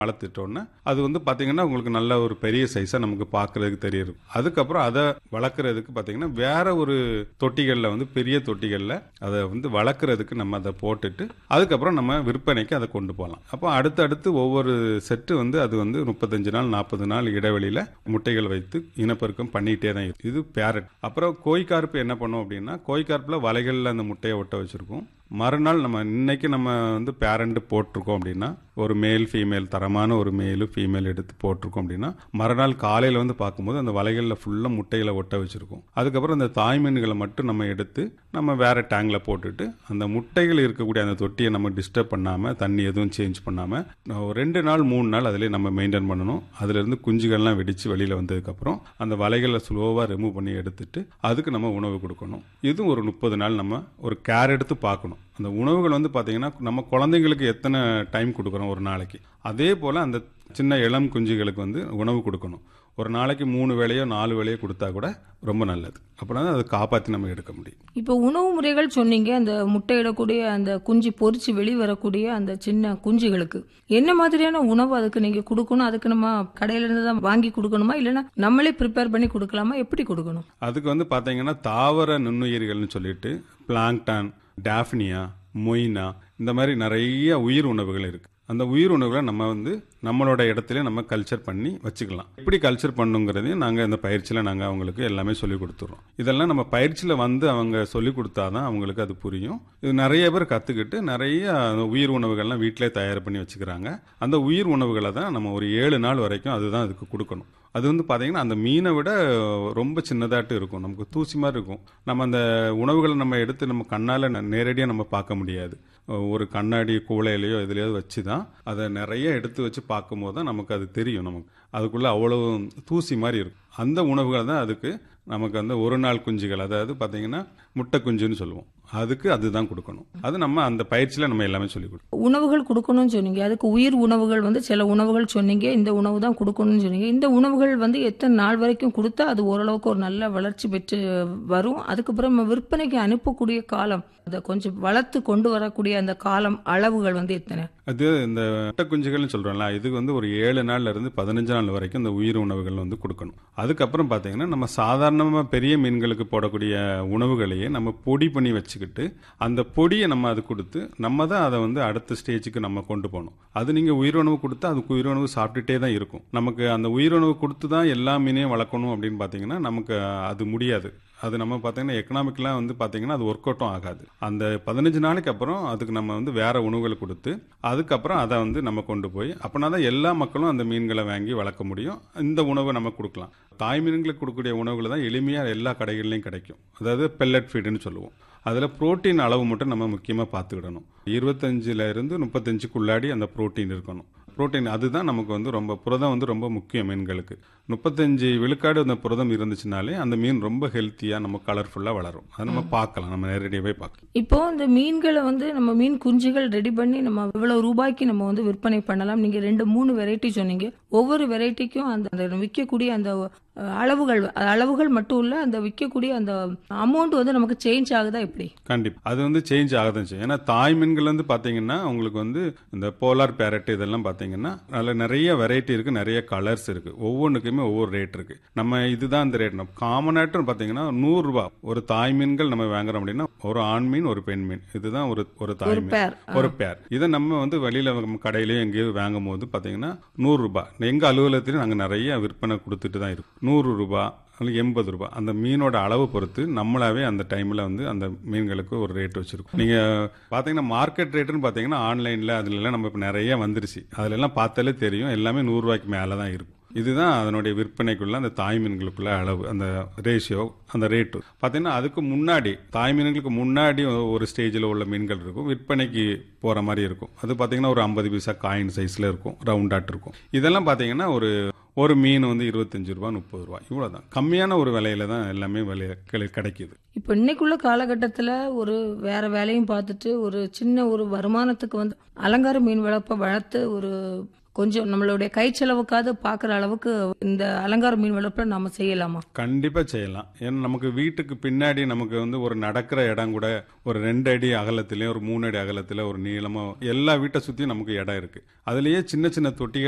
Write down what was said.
வளர்த்துட்டோன்னா அது வந்து பார்த்தீங்கன்னா உங்களுக்கு நல்ல ஒரு பெரிய சைஸாக நமக்கு பார்க்கறதுக்கு தெரியும். அதுக்கப்புறம் அதை வளர்க்குறதுக்கு பார்த்தீங்கன்னா வேற ஒரு தொட்டிகளில் வந்து பெரிய தொட்டிகளில் அதை வந்து வளர்க்குறதுக்கு நம்ம அதை போட்டுட்டு அதுக்கப்புறம் நம்ம விற்பனைக்கு அதை கொண்டு போகலாம். அப்போ அடுத்தடுத்து ஒவ்வொரு செட்டு வந்து அது வந்து 35 நாள் 40 நாள் இடைவெளியில் முட்டைகள் வைத்து இனப்பெருக்கம் பண்ணிகிட்டே தான் இருக்கும். இது பேரட். அப்புறம் கோய்கார்ப்பு என்ன பண்ணோம் அப்படின்னா, கோய்கார்ப்பில் வலைகளில் அந்த முட்டையை ஒட்ட வச்சுருக்கோம். மறுநாள் நம்ம இன்னைக்கு நம்ம வந்து பேரண்ட் போட்டிருக்கோம் அப்படின்னா, ஒரு மேல் ஃபீமேல் தரமான ஒரு மேலு ஃபீமேல் எடுத்து போட்டிருக்கோம் அப்படின்னா, மறுநாள் காலையில் வந்து பார்க்கும்போது அந்த வலைகளில் ஃபுல்லாக முட்டைகளை ஒட்ட வச்சுருக்கோம். அதுக்கப்புறம் அந்த தாய்மீன்களை மட்டும் நம்ம எடுத்து நம்ம வேறு டேங்கில் போட்டுட்டு அந்த முட்டைகள் இருக்கக்கூடிய அந்த தொட்டியை நம்ம டிஸ்டர்ப் பண்ணாமல், தண்ணி எதுவும் சேஞ்ச் பண்ணாமல் 2 நாள் 3 நாள் அதிலே நம்ம மெயின்டைன் பண்ணணும். அதுலேருந்து குஞ்சுகள்லாம் வெடித்து வெளியில் வந்ததுக்கப்புறம் அந்த வலைகளை ஸ்லோவாக ரிமூவ் பண்ணி எடுத்துட்டு அதுக்கு நம்ம உணவு கொடுக்கணும். இதுவும் ஒரு 30 நாள் நம்ம ஒரு கேர் எடுத்து பார்க்கணும். அந்த உணவுகள் வந்து பார்த்தீங்கன்னா நம்ம குழந்தைங்களுக்கு எத்தனை டைம் கொடுக்குறோம் ஒரு நாளைக்கு, அதே போல் அந்த சின்ன இளம் குஞ்சுகளுக்கு வந்து உணவு கொடுக்கணும். ஒரு நாளைக்கு 3 வேளையோ 4 வேளையோ கொடுத்தா கூட ரொம்ப நல்லது. அப்படின்னா அதை காப்பாற்றி நம்ம எடுக்க முடியும். இப்போ உணவு முறைகள் சொன்னீங்க, அந்த முட்டையிடக்கூடிய அந்த குஞ்சு பொரிச்சு வெளிவரக்கூடிய அந்த சின்ன குஞ்சுகளுக்கு என்ன மாதிரியான உணவு அதுக்கு நீங்க கொடுக்கணும்? அதுக்கு நம்ம கடையில இருந்து தான் வாங்கி கொடுக்கணுமா, இல்லைன்னா நம்மளே ப்ரிப்பேர் பண்ணி கொடுக்கலாமா? எப்படி கொடுக்கணும்? அதுக்கு வந்து பார்த்தீங்கன்னா தாவர நுண்ணுயிர்கள்னு சொல்லிட்டு பிளாங்டான், டாஃப்னியா, மொய்னா இந்த மாதிரி நிறைய உயிர் உணவுகள் இருக்கு. அந்த உயிர் உணவுகளை நம்ம வந்து நம்மளோட இடத்துல நம்ம கல்ச்சர் பண்ணி வச்சுக்கலாம். எப்படி கல்ச்சர் பண்ணுங்கிறதையும் நாங்கள் இந்த பயிற்சியில் நாங்கள் அவங்களுக்கு எல்லாமே சொல்லிக் கொடுத்துட்றோம். இதெல்லாம் நம்ம பயிற்சியில் வந்து அவங்க சொல்லிக் கொடுத்தாதான் அவங்களுக்கு அது புரியும். இது நிறைய பேர் கற்றுக்கிட்டு நிறைய உயிர் உணவுகள்லாம் வீட்டிலே தயார் பண்ணி வச்சுக்கிறாங்க. அந்த உயிர் உணவுகளை தான் நம்ம ஒரு 7 நாள் வரைக்கும் அதுதான் அதுக்கு கொடுக்கணும். அது வந்து பார்த்தீங்கன்னா அந்த மீனை விட ரொம்ப சின்னதாட்டு இருக்கும், நமக்கு தூசி மாதிரி இருக்கும். நம்ம அந்த உணவுகளை நம்ம எடுத்து நம்ம கண்ணால் நேரடியாக நம்ம பார்க்க முடியாது. ஒரு கண்ணாடி கூளையிலையோ எதுலையாவது வச்சு தான் அதை நிறைய எடுத்து வச்சு பார்க்கும்போது தான் நமக்கு அது தெரியும். நமக்கு அதுக்குள்ளே அவ்வளோ தூசி மாதிரி இருக்கும். அந்த உணவுகளை தான் அதுக்கு நமக்கு அந்த ஒரு நாள் குஞ்சுகள், அதாவது பார்த்தீங்கன்னா முட்டை குஞ்சுன்னு சொல்லுவோம், அதுக்கு அதுதான் கொடுக்கணும். அது நம்ம அந்த பயிற்சியில் நம்ம எல்லாமே சொல்லிக் கொடுக்கணும். உணவுகள் கொடுக்கணும்னு சொன்னீங்க, அதுக்கு உயிர் உணவுகள் வந்து சில உணவுகள் சொன்னீங்க, இந்த உணவு தான் கொடுக்கணும்னு சொன்னீங்க. இந்த உணவுகள் வந்து எத்தனை நாள் வரைக்கும் கொடுத்தா அது ஓரளவுக்கு ஒரு நல்ல வளர்ச்சி பெற்று வரும்? அதுக்கப்புறம் நம்ம விற்பனைக்கு அனுப்பக்கூடிய காலம், அதை கொஞ்சம் வளர்த்து கொண்டு வரக்கூடிய அந்த காலம் அளவுகள் வந்து எத்தனை? அது இந்த முட்டை குஞ்சுகள்னு சொல்றோம்ல, இது வந்து ஒரு 7 நாள்ல இருந்து 15 நாள் வரைக்கும் இந்த உயிர் உணவுகள் வந்து கொடுக்கணும். அதுக்கப்புறம் பார்த்தீங்கன்னா நம்ம சாதாரணமாக பெரிய மீன்களுக்கு போடக்கூடிய உணவுகளையே நம்ம பொடி பண்ணி வச்சுக்கிட்டு அந்த பொடியை நம்ம அது கொடுத்து நம்ம தான் அதை வந்து அடுத்த ஸ்டேஜுக்கு நம்ம கொண்டு போகணும். அது நீங்கள் உயிரினவு கொடுத்தா அதுக்கு உயிரினவு சாப்பிட்டுட்டே தான் இருக்கும். நமக்கு அந்த உயிரினவு கொடுத்து தான் எல்லா மீனையும் வளர்க்கணும் அப்படின்னு பார்த்தீங்கன்னா நமக்கு அது முடியாது. அது நம்ம பார்த்தீங்கன்னா எக்கனாமிக்கெலாம் வந்து பார்த்தீங்கன்னா அது ஒர்க் அவுட்டும் ஆகாது. அந்த 15 நாளைக்கு அப்புறம் அதுக்கு நம்ம வந்து வேற உணவுகள் கொடுத்து அதுக்கப்புறம் அதை வந்து நம்ம கொண்டு போய் அப்படின்னா தான் எல்லா மக்களும் அந்த மீன்களை வாங்கி வளர்க்க முடியும். இந்த உணவை நம்ம கொடுக்கலாம். தாய் மீன்களுக்கு கொடுக்கக்கூடிய உணவுகள் தான் எளிமையாக எல்லா கடைகள்லையும் கிடைக்கும். அதாவது பெல்லட் ஃபீடுன்னு சொல்லுவோம். அதில் புரோட்டீன் அளவு மட்டும் நம்ம முக்கியமாக பார்த்துக்கிடணும். 25லேருந்து 35க்குள்ளாடி அந்த புரோட்டீன் இருக்கணும். புரோட்டீன் அதுதான் நமக்கு வந்து ரொம்ப புரதம் வந்து ரொம்ப முக்கியம் மீன்களுக்கு. 35 விழுக்காடு அந்த புரதம் இருந்துச்சுனாலே அந்த மீன் ரொம்ப ஹெல்த்தியாக நம்ம கலர்ஃபுல்லாக வளரும். அதை நம்ம பார்க்கலாம், நம்ம நேரடியாகவே பார்க்கலாம். இப்போ இந்த மீன்களை வந்து நம்ம மீன் குஞ்சுகள் ரெடி பண்ணி நம்ம இவ்வளவு ரூபாய்க்கு நம்ம வந்து விற்பனை பண்ணலாம். நீங்க 2-3 வெரைட்டி சொன்னீங்க. ஒவ்வொரு வெரைட்டிக்கும் அந்த விற்கக்கூடிய அந்த அளவுகள் மட்டும் இல்ல, அந்த விற்கக்கூடிய அந்த அமௌண்ட் வந்து நமக்கு சேஞ்ச் ஆகுதா எப்படி? கண்டிப்பா அது வந்து சேஞ்ச் ஆகதான் செய்யும். ஏன்னா தாய் மீன்கள் வந்து பாத்தீங்கன்னா உங்களுக்கு வந்து இந்த போலார் பேரட் இதெல்லாம் பாத்தீங்கன்னா அதுல நிறைய வெரைட்டி இருக்கு, நிறைய கலர்ஸ் இருக்கு. ஒவ்வொன்றுக்குமே ஒவ்வொரு ரேட் இருக்கு. நம்ம இதுதான் இந்த ரேட். காமனாட்டும் பாத்தீங்கன்னா 100 ரூபாய் ஒரு தாய் மீன்கள் நம்ம வாங்குறோம் அப்படின்னா ஒரு ஆண் மீன் ஒரு பெண் மீன் இதுதான் ஒரு தாய் மீன் ஒரு பேர். இதை நம்ம வந்து வெளியில கடையிலயும் எங்கேயோ வாங்கும் போது பாத்தீங்கன்னா 100 ரூபாய். எங்க அலுவலகத்திலும் நாங்க நிறைய விற்பனை கொடுத்துட்டு தான் இருக்கும். 100 ரூபாய் 80 ரூபாய் அந்த மீனோட அளவு பொறுத்து நம்மளாவே அந்த டைம்ல வந்து அந்த மீன்களுக்கு ஒரு ரேட் வச்சிருக்கோம். நீங்க பாத்தீங்கன்னா மார்க்கெட் ரேட்டுன்னு பாத்தீங்கன்னா ஆன்லைன்ல அதுல எல்லாம் நம்ம இப்ப நிறைய வந்துருச்சு. அதுல எல்லாம் பார்த்தாலே தெரியும், எல்லாமே 100 ரூபாய்க்கு மேலதான் இருக்கும். இதுதான் அதனுடைய விற்பனைக்குள்ள அந்த தாய் மீன்களுக்குள்ள அளவு, அந்த ரேஷியோ, அந்த ரேட்டு பார்த்தீங்கன்னா. அதுக்கு முன்னாடி தாய் மீன்களுக்கு முன்னாடி ஒரு ஸ்டேஜில் உள்ள மீன்கள் இருக்கும், விற்பனைக்கு போகிற மாதிரி இருக்கும். அது பார்த்தீங்கன்னா ஒரு 50 பைசா காயின் சைஸில் இருக்கும், ரவுண்டாட் இருக்கும். இதெல்லாம் பார்த்தீங்கன்னா ஒரு மீன் வந்து 25 ரூபா 30 ரூபா இவ்வளோதான். கம்மியான ஒரு விலையில தான் எல்லாமே கிடைக்குது. இப்போ இன்னைக்குள்ள காலகட்டத்தில் ஒரு வேற வேலையும் பார்த்துட்டு ஒரு சின்ன ஒரு வருமானத்துக்கு வந்து அலங்கார மீன் வளர்த்து ஒரு கொஞ்சம் நம்மளுடைய கை செலவுக்காவது பார்க்குற அளவுக்கு இந்த அலங்கார மீன் வளர்ப்பை நாம செய்யலாமா? கண்டிப்பா செய்யலாம். ஏன்னா நமக்கு வீட்டுக்கு பின்னாடி நமக்கு வந்து ஒரு நடக்கிற இடம் கூட ஒரு 2 அடி அகலத்திலே ஒரு 3 அடி அகலத்தில் ஒரு நீளமா எல்லா வீட்டை சுற்றியும் நமக்கு இடம் இருக்கு. அதுலேயே சின்ன சின்ன தொட்டிகள்